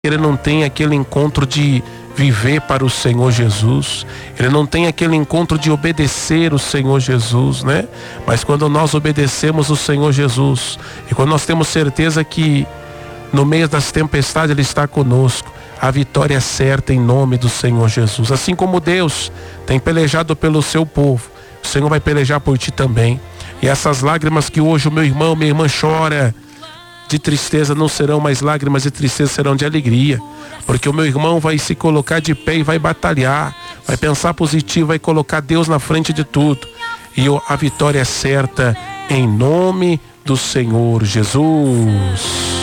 ele não tem aquele encontro de viver para o Senhor Jesus, ele não tem aquele encontro de obedecer o Senhor Jesus, né? Mas quando nós obedecemos o Senhor Jesus, e quando nós temos certeza que no meio das tempestades ele está conosco, a vitória é certa em nome do Senhor Jesus. Assim como Deus tem pelejado pelo seu povo, o Senhor vai pelejar por ti também. E essas lágrimas que hoje o meu irmão, minha irmã chora de tristeza, não serão mais lágrimas de tristeza, serão de alegria, porque o meu irmão vai se colocar de pé e vai batalhar, vai pensar positivo, vai colocar Deus na frente de tudo, e a vitória é certa em nome do Senhor Jesus.